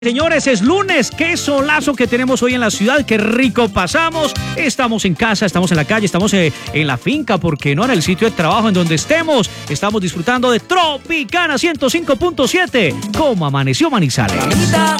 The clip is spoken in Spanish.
Señores, es lunes, qué solazo que tenemos hoy en la ciudad, qué rico pasamos, estamos en casa, estamos en la calle, estamos en la finca, porque no en el sitio de trabajo, en donde estemos, estamos disfrutando de Tropicana 105.7, como amaneció Manizales.